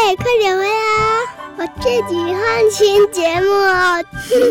快点回来啊！我自己换新节目哦。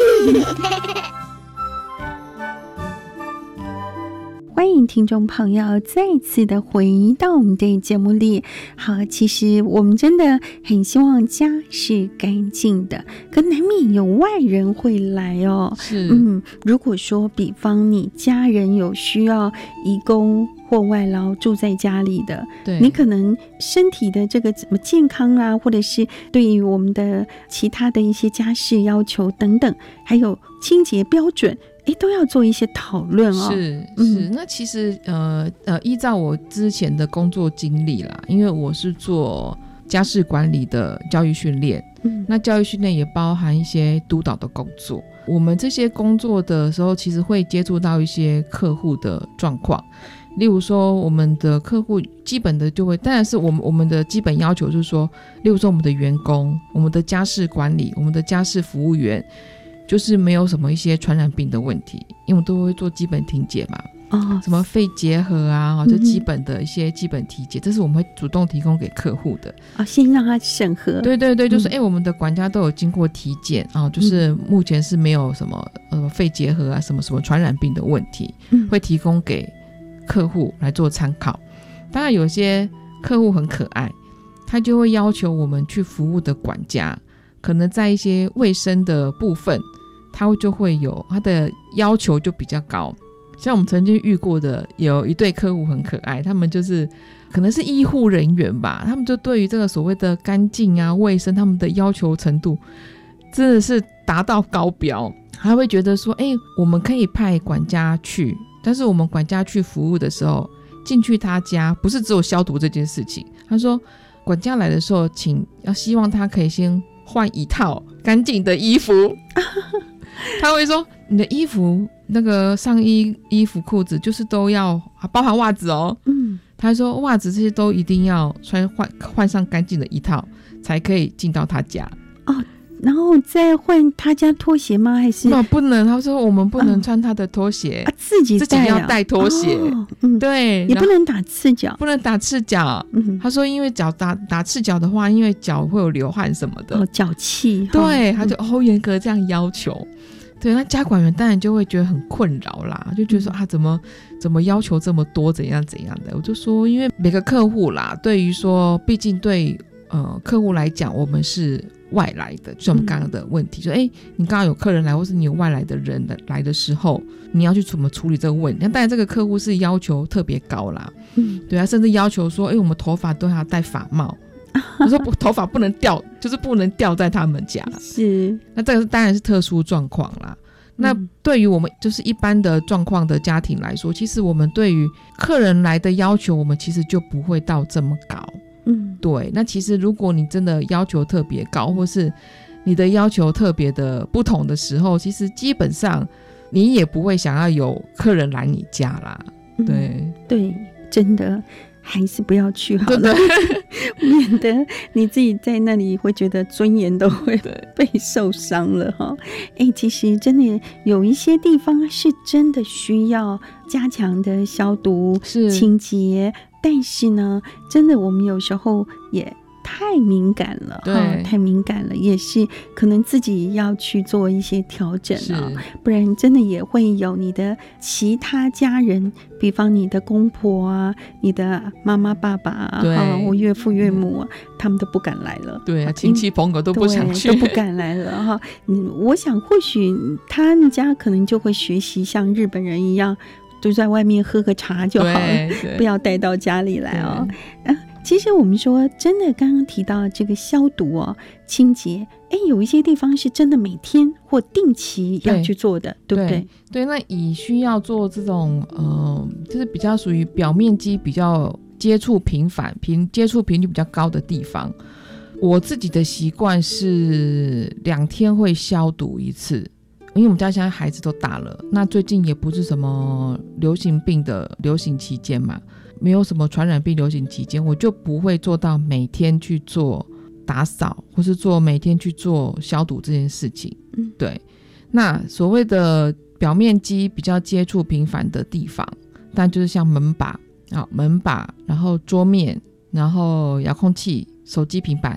欢迎听众朋友再次的回到我们的节目里。好，其实我们真的很希望家是干净的，可难免有外人会来哦。 是， 如果说比方你家人有需要移工或外劳住在家里的， 对， 你可能身体的这个怎么健康啊，或者是对于我们的其他的一些家事要求等等，还有清洁标准，都要做一些讨论哦。 是，那其实依照我之前的工作经历啦，因为我是做家事管理的教育训练，那教育训练也包含一些督导的工作。我们这些工作的时候，其实会接触到一些客户的状况。例如说我们的客户基本的就会，当然是我们的基本要求就是说，例如说我们的员工，我们的家事管理，我们的家事服务员，就是没有什么一些传染病的问题，因为我们都会做基本体检嘛，什么肺结核啊，就基本的一些基本体检，这是我们会主动提供给客户的先让他审核。 对对对，就是我们的管家都有经过体检就是目前是没有什么肺结核啊，什么传染病的问题，会提供给客户来做参考。当然有些客户很可爱，他就会要求我们去服务的管家可能在一些卫生的部分，他就会有他的要求就比较高。像我们曾经遇过的有一对客户很可爱，他们就是可能是医护人员吧，他们就对于这个所谓的干净啊卫生，他们的要求程度真的是达到高标。他会觉得说我们可以派管家去，但是我们管家去服务的时候，进去他家不是只有消毒这件事情，他说管家来的时候希望他可以先换一套干净的衣服他会说你的衣服那个上衣衣服裤子就是都要包含袜子哦，他说袜子这些都一定要换上干净的一套才可以进到他家然后再换他家拖鞋吗？还是不能？他说我们不能穿他的拖鞋， 自己要带拖鞋，对， 也不能打赤脚， 不能打赤脚。他说因为脚打赤脚的话，因为脚会有流汗什么的， 脚气。 对，他就严格这样要求。对，那家管员当然就会觉得很困扰啦，就觉得说怎么要求这么多，怎样怎样的。我就说因为每个客户啦，对于说毕竟对客户来讲，我们是外来的，就像我们刚刚的问题，就你刚刚有客人来，或是你有外来的人来的时候，你要去怎么处理这个问题。那当然这个客户是要求特别高啦，对啊，甚至要求说我们头发都要戴发帽我说头发不能掉，就是不能掉在他们家， 是， 那这个当然是特殊状况啦。那对于我们就是一般的状况的家庭来说，其实我们对于客人来的要求，我们其实就不会到这么高。对，那其实如果你真的要求特别高，或是你的要求特别的不同的时候，其实基本上你也不会想要有客人来你家啦。 对，真的还是不要去好了免得你自己在那里会觉得尊严都会被受伤了哈。其实真的有一些地方是真的需要加强的消毒清洁，但是呢真的我们有时候也太敏感了，太敏感了，也是可能自己要去做一些调整不然真的也会有你的其他家人，比方你的公婆啊，你的妈妈爸爸或岳父岳母他们都不敢来了， 对啊，亲戚朋友都不想去， 都不敢来了我想或许他们家可能就会学习像日本人一样，就在外面喝个茶就好了，不要带到家里来其实我们说真的刚刚提到这个消毒清洁有一些地方是真的每天或定期要去做的， 对不对？ 对，那以需要做这种就是比较属于表面积比较接触频繁接触频率比较高的地方，我自己的习惯是2天会消毒一次，因为我们家现在孩子都大了，那最近也不是什么流行病的流行期间嘛，没有什么传染病流行期间，我就不会做到每天去做打扫，或是每天去做消毒这件事情。对，那所谓的表面积比较接触频繁的地方，但就是像门把，然后桌面，然后遥控器、手机、平板，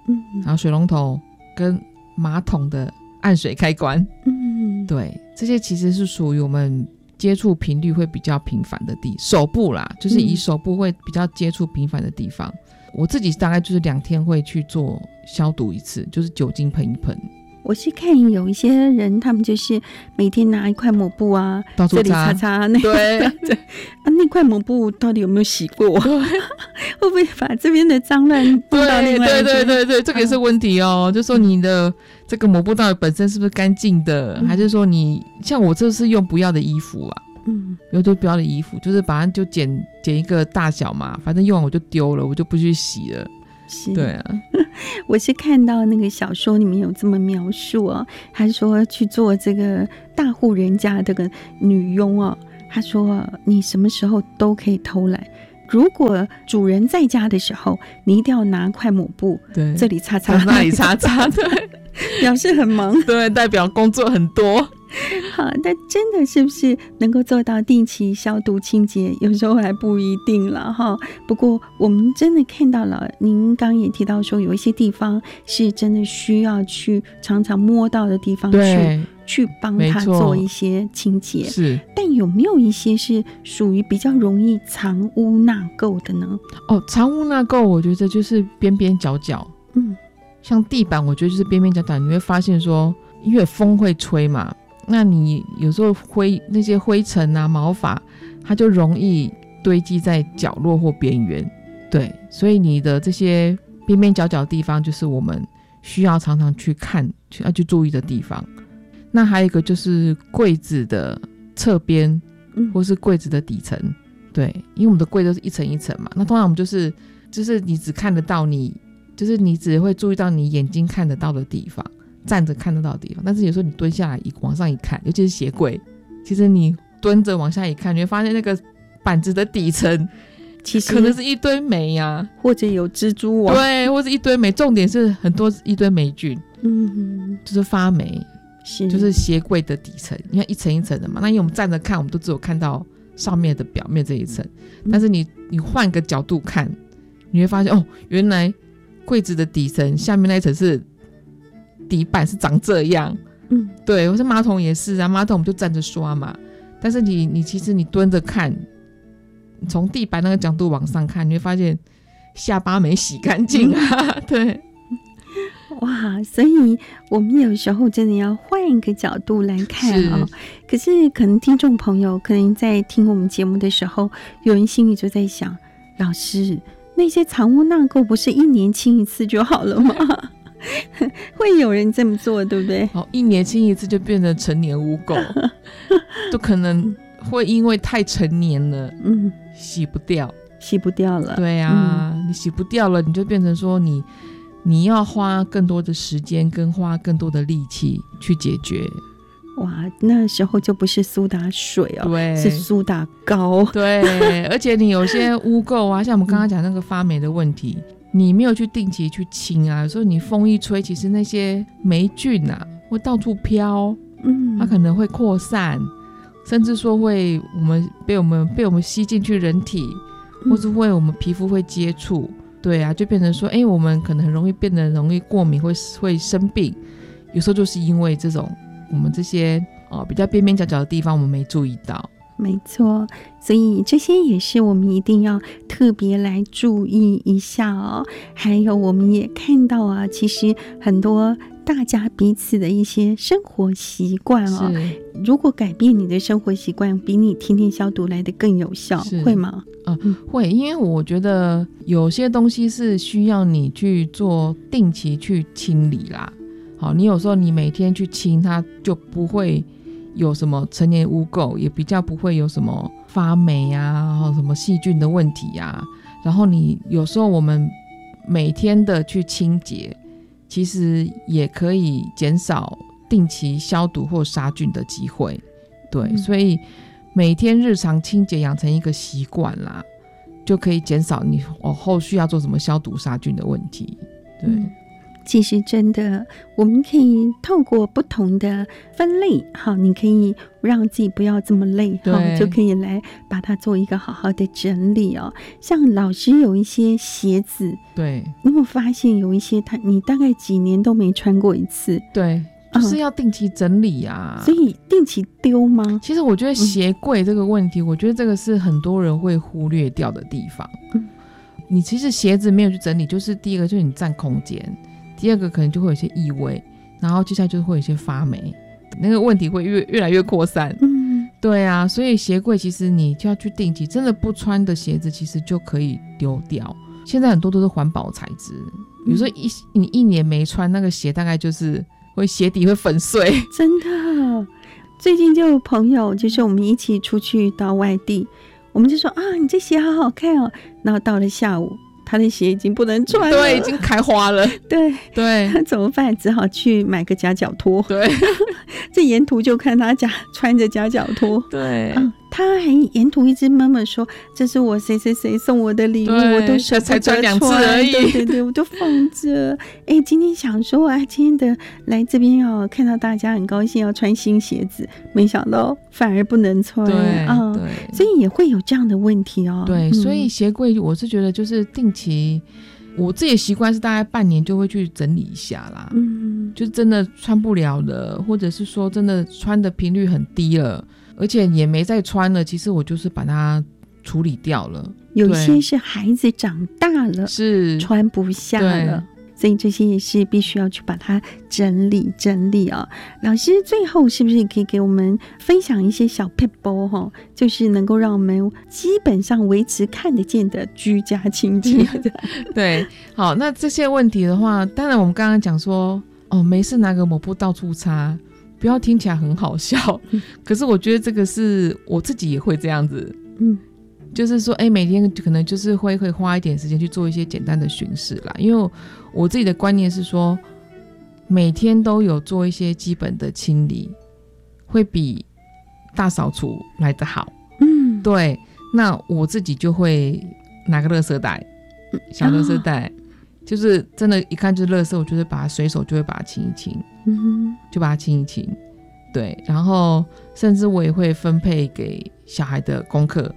然后水龙头跟马桶的按水开关，对，这些其实是属于我们接触频率会比较频繁的手部啦，就是以手部会比较接触频繁的地方。我自己大概就是2天会去做消毒一次，就是酒精喷一喷。 我是看有一些人，他们就是每天拿一块抹布啊， 到处这里擦擦，那对对啊，那块抹布到底有没有洗过？会不会把这边的脏乱放到另外一边？ 对，这个也是问题哦。就说你的这个抹布到底本身是不是干净的，还是说你像我这是用不要的衣服啊？有就不要的衣服，就是把它就剪一个大小嘛，反正用完我就丢了，我就不去洗了。对啊， 我是看到那个小说里面有这么描述哦，他说去做这个大户人家这个女佣哦，他说你什么时候都可以偷懒，如果主人在家的时候，你一定要拿块抹布，对，这里擦擦， 那里擦擦，对， 表示很忙， 对，代表工作很多。 好，但真的是不是能够做到定期消毒清洁，有时候还不一定了哈。不过我们真的看到了，您刚也提到说有一些地方是真的需要去常常摸到的地方去帮他做一些清洁。 是， 但有没有一些是属于比较容易藏污纳垢的呢？ 藏污纳垢，我觉得就是边边角角。像地板，我觉得就是边边角角，你会发现说，因为风会吹嘛。那你有时候那些灰尘啊、毛发，它就容易堆积在角落或边缘，对，所以你的这些边边角角的地方，就是我们需要常常去看、要去注意的地方。那还有一个就是柜子的侧边，或是柜子的底层，对，因为我们的柜都是一层一层嘛，那通常我们就是你只看得到就是你只会注意到你眼睛看得到的地方。站着看得到的地方，但是有时候你蹲下来往上一看，尤其是鞋柜，其实你蹲着往下一看，你会发现那个板子的底层其实可能是一堆霉啊， 或者有蜘蛛网， 对，或者一堆霉，重点是一堆霉菌，就是发霉，就是鞋柜的底层，你看一层一层的嘛，那因为我们站着看，我们都只有看到上面的表面这一层，但是你换个角度看，你会发现原来柜子的底层下面那一层是底板是长这样，对，或是马桶也是啊，马桶我们就站着刷嘛，但是你其实你蹲着看，你从地板那个角度往上看，你会发现下巴没洗干净啊，对， 哇，所以我们有时候真的要换一个角度来看哦。可是可能听众朋友可能在听我们节目的时候，有人心里就在想，老师，那些藏污纳垢不是1年清一次就好了吗？会有人这么做，对不对 ？1年清一次就变成成年污垢，都可能会因为太成年了，洗不掉了。对啊，你洗不掉了，你就变成说你要花更多的时间跟花更多的力气去解决。 哇，那时候就不是苏打水哦， 对， 是苏打膏。 对，而且你有些污垢啊，像我们刚刚讲那个发霉的问题。你没有去定期去清啊，有时候你风一吹，其实那些霉菌啊会到处飘，它可能会扩散，甚至说会被我们吸进去人体，或是我们皮肤会接触，对啊，就变成说，我们可能很容易变得容易过敏，会生病，有时候就是因为这种我们这些比较边边角角的地方我们没注意到。 没错，所以这些也是我们一定要特别来注意一下哦。还有我们也看到啊，其实很多大家彼此的一些生活习惯哦，如果改变你的生活习惯，比你天天消毒来的更有效，会吗？ 会，因为我觉得有些东西是需要你去做定期去清理啦。好，你有时候你每天去清，它就不会有什么成年污垢，也比较不会有什么发霉啊，或什么细菌的问题啊。然后你有时候我们每天的去清洁，其实也可以减少定期消毒或杀菌的机会。对，所以每天日常清洁养成一个习惯啦，就可以减少你后续要做什么消毒杀菌的问题。对。 其实真的我们可以透过不同的分类，好，你可以让自己不要这么累，好，就可以来把它做一个好好的整理哦。像老师有一些鞋子， 对， 你有没有发现有一些你大概几年都没穿过一次？ 对，就是要定期整理啊。 所以定期丢吗？ 其实我觉得鞋柜这个问题，我觉得这个是很多人会忽略掉的地方。你其实鞋子没有去整理，就是第一个就是你占空间，第二个可能就会有一些异味，然后接下来就是会有一些发霉，那个问题会越来越扩散。对啊，所以鞋柜其实你就要去定期，真的不穿的鞋子其实就可以丢掉。现在很多都是环保材质，比如说你一年没穿那个鞋，大概就是会鞋底会粉碎。 真的，最近就有朋友，就是我们一起出去到外地，我们就说啊，你这鞋好好看哦。然后到了下午，他的鞋已经不能穿了， 对，已经开花了。 对对， 怎么办？只好去买个夹脚拖。 对， 这沿途就看他穿着夹脚拖。 对。 他还沿途一直闷闷说：“这是我谁谁谁送我的礼物，我都舍不得才穿2次而已。” 对对对，我都放着。今天想说啊，今天的来这边哦，看到大家很高兴要穿新鞋子，没想到反而不能穿。 对， 所以也会有这样的问题哦。 对，所以鞋柜我是觉得就是定期，我自己的习惯是大概半年就会去整理一下啦。就是真的穿不了了，或者是说真的穿的频率很低了，而且也没再穿了，其实我就是把它处理掉了。 有些是孩子长大了，是穿不下了，所以这些也是必须要去把它整理啊。老师最后是不是可以给我们分享一些小撇步哈，就是能够让我们基本上维持看得见的居家清洁的？ 对，好，那这些问题的话，当然我们刚刚讲说没事拿个抹布到处擦，不要听起来很好笑，可是我觉得这个是我自己也会这样子。就是说每天可能就是会花一点时间去做一些简单的巡视啦，因为我自己的观念是说每天都有做一些基本的清理会比大扫除来得好。对，那我自己就会拿个垃圾袋，小垃圾袋，就是真的一看就是垃圾，我就会把它随手就会把它清一清。就把它清一清。对，然后甚至我也会分配给小孩的功课。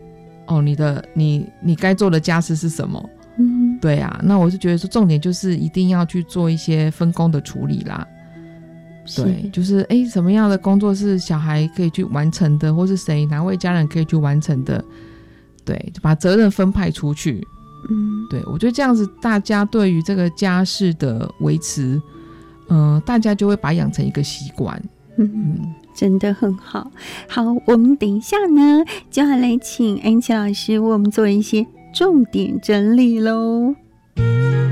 你该做的家事是什么？对啊，那我是觉得说重点就是一定要去做一些分工的处理啦。对，就是什么样的工作是小孩可以去完成的，或是哪位家人可以去完成的，对，就把责任分派出去。对，我觉得这样子大家对于这个家事的维持大家就会把它养成一个习惯。 真的很好。好，我们等一下呢就要来请安琪老师为我们做一些重点整理咯。